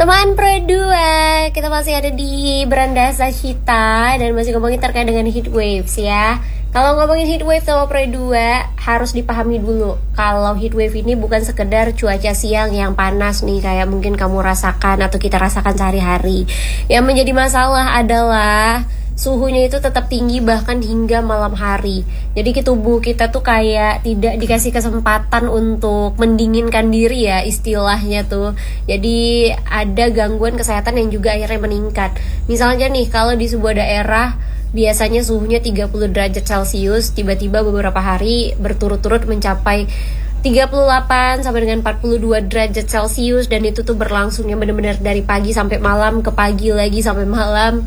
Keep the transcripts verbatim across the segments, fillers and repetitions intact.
Teman Pro dua, kita masih ada di beranda Sashita dan masih ngomongin terkait dengan heat waves ya. Kalau ngomongin heat wave sama Pro dua, harus dipahami dulu kalau heat wave ini bukan sekedar cuaca siang yang panas nih kayak mungkin kamu rasakan atau kita rasakan sehari-hari. Yang menjadi masalah adalah suhunya itu tetap tinggi bahkan hingga malam hari. Jadi tubuh kita tuh kayak tidak dikasih kesempatan untuk mendinginkan diri ya istilahnya tuh. Jadi ada gangguan kesehatan yang juga akhirnya meningkat. Misalnya nih kalau di sebuah daerah biasanya suhunya tiga puluh derajat Celcius, tiba-tiba beberapa hari berturut-turut mencapai tiga puluh delapan sampai dengan empat puluh dua derajat Celcius, dan itu tuh berlangsungnya benar-benar dari pagi sampai malam, ke pagi lagi sampai malam.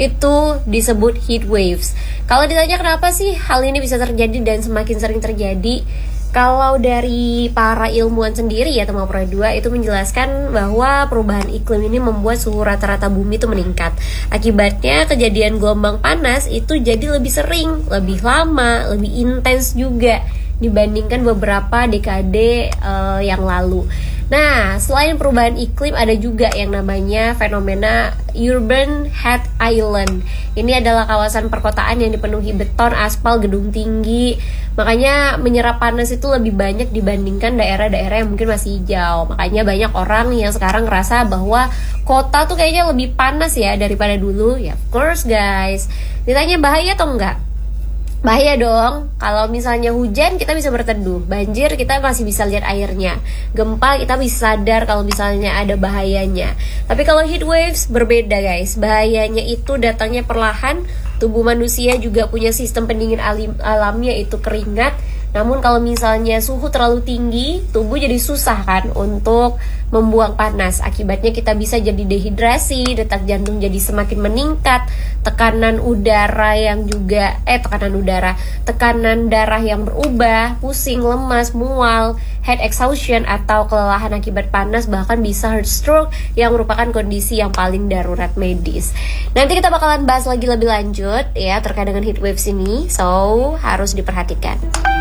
Itu disebut heat waves. Kalau ditanya kenapa sih hal ini bisa terjadi dan semakin sering terjadi, kalau dari para ilmuwan sendiri ya teman Pro dua itu menjelaskan bahwa perubahan iklim ini membuat suhu rata-rata bumi itu meningkat. Akibatnya kejadian gelombang panas itu jadi lebih sering, lebih lama, lebih intens juga dibandingkan beberapa dekade uh, yang lalu. Nah, selain perubahan iklim ada juga yang namanya fenomena urban heat island. Ini adalah kawasan perkotaan yang dipenuhi beton, aspal, gedung tinggi. Makanya menyerap panas itu lebih banyak dibandingkan daerah-daerah yang mungkin masih hijau. Makanya banyak orang yang sekarang ngerasa bahwa kota tuh kayaknya lebih panas ya daripada dulu. Ya, of course guys. Ditanya bahaya atau enggak? Bahaya dong. Kalau misalnya hujan kita bisa berteduh, banjir kita masih bisa lihat airnya, gempa kita bisa sadar kalau misalnya ada bahayanya. Tapi kalau heat waves berbeda guys, bahayanya itu datangnya perlahan. Tubuh manusia juga punya sistem pendingin alim, alamnya itu keringat. Namun kalau misalnya suhu terlalu tinggi, tubuh jadi susah kan untuk membuang panas. Akibatnya kita bisa jadi dehidrasi, detak jantung jadi semakin meningkat, tekanan udara yang juga eh tekanan udara, tekanan darah yang berubah, pusing, lemas, mual, head exhaustion atau kelelahan akibat panas, bahkan bisa heart stroke yang merupakan kondisi yang paling darurat medis. Nanti kita bakalan bahas lagi lebih lanjut ya terkait dengan heat waves ini, so harus diperhatikan.